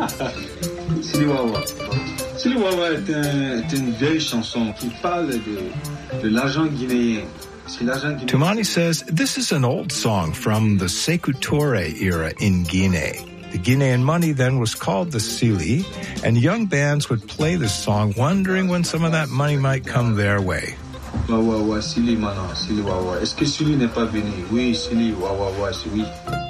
Sili Wawa. Sili Wawa est une vieille chanson qui parle de l'argent guinéen. Toumani says this is an old song from the Sékou Touré era in Guinea. The Guinean money then was called the Sili, and young bands would play this song wondering when some of that money might come their way. Wawa, Sili, Sili Wawa. Est-ce que Sili n'est pas venu? Oui, Sili, Wawa, oui.